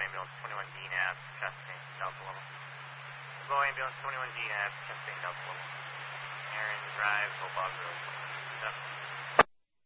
Ambulance 21D nav, chest pain, Delta level. Go Ambulance 21D nav, chest pain, Delta level. Aaron Drive, Bulldog Road. Yep.